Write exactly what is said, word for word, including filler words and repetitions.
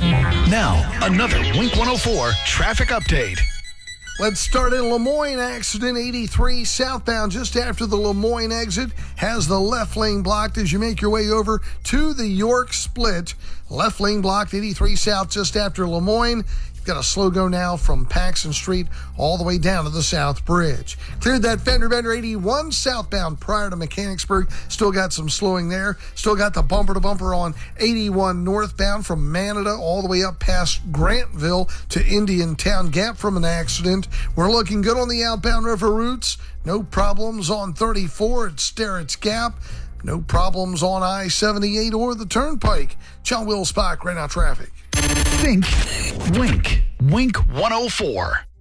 Now, another Wink one oh four traffic update. Let's start in Lemoyne. Accident eighty-three southbound just after the Lemoyne exit has the left lane blocked as you make your way over to the York split. Left lane blocked, eighty-three south just after Lemoyne. You've got a slow go now from Paxson Street all the way down to the South Bridge. Cleared that fender bender eighty-one southbound prior to Mechanicsburg. Still got some slowing there. Still got the bumper to bumper on eighty-one northbound from Manada all the way up past Grantville to Indiantown Gap from an accident. We're looking good on the outbound river routes. No problems on thirty-four at Sterrett's Gap. No problems on I seventy-eight or the Turnpike. John Will Spock, right now traffic. Think, Wink, Wink one oh four.